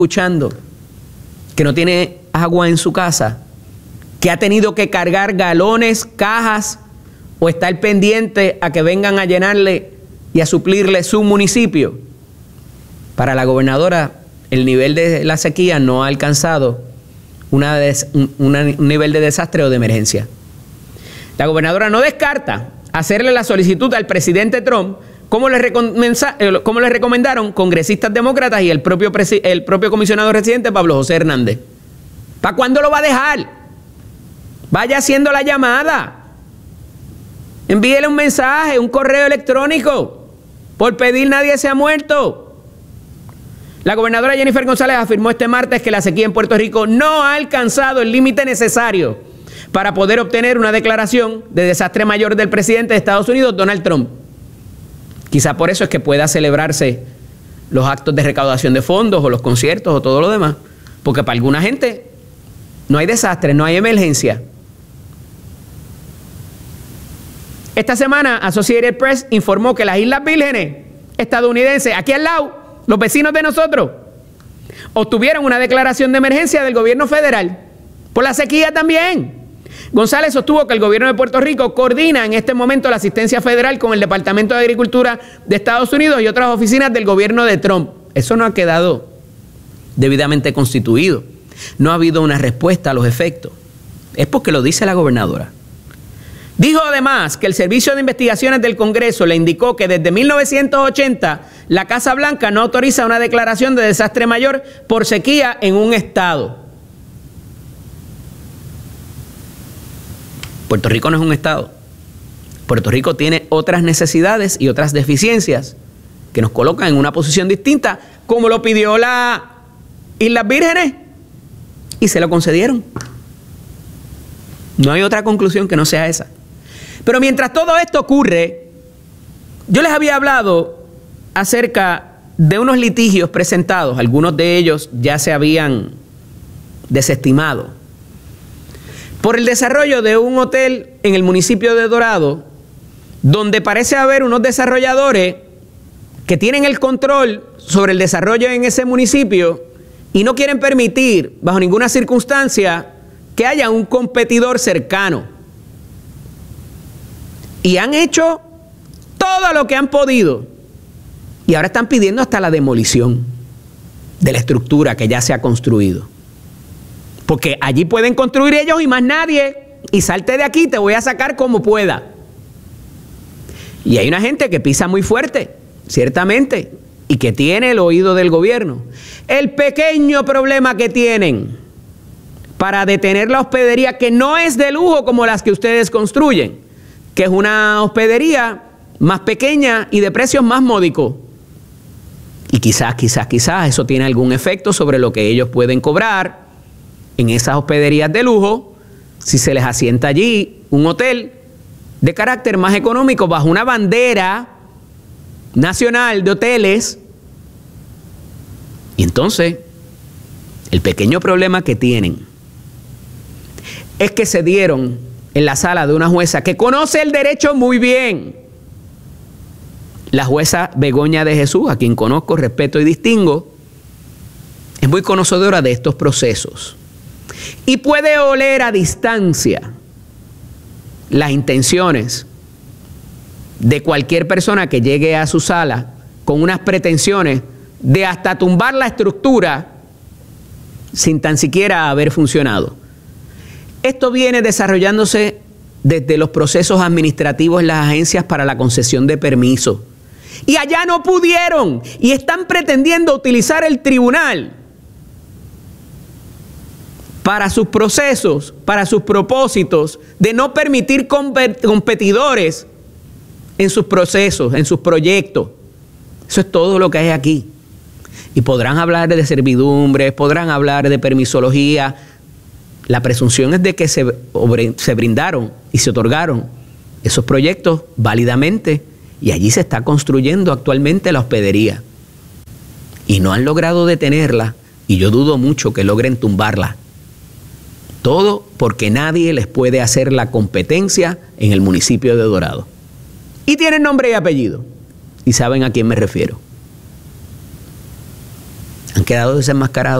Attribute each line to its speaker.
Speaker 1: escuchando, que no tiene agua en su casa, que ha tenido que cargar galones, cajas o estar pendiente a que vengan a llenarle y a suplirle su municipio. Para la gobernadora, el nivel de la sequía no ha alcanzado un nivel de desastre o de emergencia. La gobernadora no descarta hacerle la solicitud al presidente Trump, como le recomendaron congresistas demócratas y el propio comisionado residente Pablo José Hernández. ¿Para cuándo lo va a dejar? Vaya haciendo la llamada. Envíele un mensaje, un correo electrónico. Por pedir nadie se ha muerto. La gobernadora Jennifer González afirmó este martes que la sequía en Puerto Rico no ha alcanzado el límite necesario para poder obtener una declaración de desastre mayor del presidente de Estados Unidos, Donald Trump. Quizá por eso es que pueda celebrarse los actos de recaudación de fondos o los conciertos o todo lo demás. Porque para alguna gente no hay desastre, no hay emergencia. Esta semana Associated Press informó que las Islas Vírgenes estadounidenses, aquí al lado, los vecinos de nosotros, obtuvieron una declaración de emergencia del gobierno federal por la sequía también. González sostuvo que el gobierno de Puerto Rico coordina en este momento la asistencia federal con el Departamento de Agricultura de Estados Unidos y otras oficinas del gobierno de Trump. Eso no ha quedado debidamente constituido. No ha habido una respuesta a los efectos. Es porque lo dice la gobernadora. Dijo además que el Servicio de Investigaciones del Congreso le indicó que desde 1980 la Casa Blanca no autoriza una declaración de desastre mayor por sequía en un estado. Puerto Rico no es un estado. Puerto Rico tiene otras necesidades y otras deficiencias que nos colocan en una posición distinta, como lo pidió la Islas Vírgenes, y se lo concedieron. No hay otra conclusión que no sea esa. Pero mientras todo esto ocurre, yo les había hablado acerca de unos litigios presentados, algunos de ellos ya se habían desestimado, por el desarrollo de un hotel en el municipio de Dorado, donde parece haber unos desarrolladores que tienen el control sobre el desarrollo en ese municipio y no quieren permitir, bajo ninguna circunstancia, que haya un competidor cercano. Y han hecho todo lo que han podido. Y ahora están pidiendo hasta la demolición de la estructura que ya se ha construido. Porque allí pueden construir ellos y más nadie. Y salte de aquí, te voy a sacar como pueda. Y hay una gente que pisa muy fuerte, ciertamente, y que tiene el oído del gobierno. El pequeño problema que tienen para detener la hospedería, que no es de lujo como las que ustedes construyen, que es una hospedería más pequeña y de precios más módicos. Y quizás eso tiene algún efecto sobre lo que ellos pueden cobrar en esas hospederías de lujo, si se les asienta allí un hotel de carácter más económico bajo una bandera nacional de hoteles. Y entonces, el pequeño problema que tienen es que se dieron en la sala de una jueza que conoce el derecho muy bien, la jueza Begoña de Jesús, a quien conozco, respeto y distingo, es muy conocedora de estos procesos y puede oler a distancia las intenciones de cualquier persona que llegue a su sala con unas pretensiones de hasta tumbar la estructura sin tan siquiera haber funcionado. Esto viene desarrollándose desde los procesos administrativos en las agencias para la concesión de permisos. Y allá no pudieron y están pretendiendo utilizar el tribunal para sus procesos, para sus propósitos de no permitir competidores en sus procesos, en sus proyectos. Eso es todo lo que hay aquí. Y podrán hablar de servidumbres, podrán hablar de permisología. La presunción es de que se brindaron y se otorgaron esos proyectos válidamente y allí se está construyendo actualmente la hospedería. Y no han logrado detenerla y yo dudo mucho que logren tumbarla. Todo porque nadie les puede hacer la competencia en el municipio de Dorado. Y tienen nombre y apellido. Y saben a quién me refiero. Han quedado desenmascarados.